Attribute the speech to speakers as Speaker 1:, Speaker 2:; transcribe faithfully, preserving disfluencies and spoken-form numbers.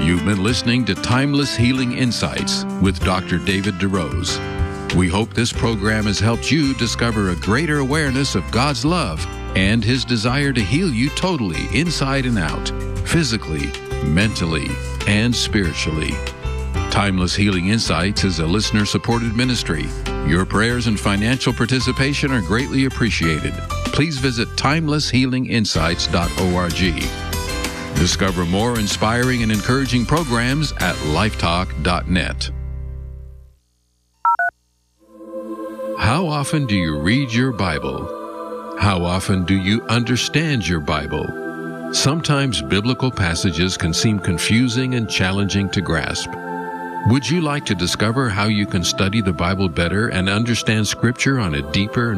Speaker 1: You've been listening to Timeless Healing Insights with Doctor David DeRose. We hope this program has helped you discover a greater awareness of God's love and His desire to heal you totally inside and out, physically, mentally, and spiritually. Timeless Healing Insights is a listener-supported ministry. Your prayers and financial participation are greatly appreciated. Please visit timeless healing insights dot org. Discover more inspiring and encouraging programs at lifetalk dot net. How often do you read your Bible? How often do you understand your Bible? Sometimes biblical passages can seem confusing and challenging to grasp. Would you like to discover how you can study the Bible better and understand Scripture on a deeper